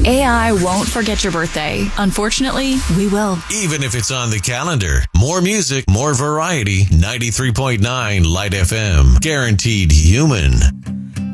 AI won't forget your birthday. Unfortunately, we will. Even if it's on the calendar. More music, more variety. 93.9 Light FM. Guaranteed human.